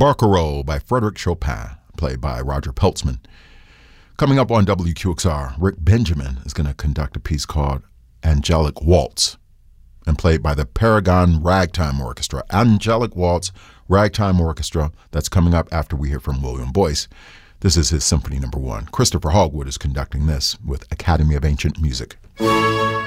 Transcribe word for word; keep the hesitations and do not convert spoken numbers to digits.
Barcarolle by Frederic Chopin, played by Roger Peltzman. Coming up on W Q X R, Rick Benjamin is going to conduct a piece called Angelic Waltz, and played by the Paragon Ragtime Orchestra. Angelic Waltz, Ragtime Orchestra, that's coming up after we hear from William Boyce. This is his Symphony Number One. Christopher Hogwood is conducting this with Academy of Ancient Music.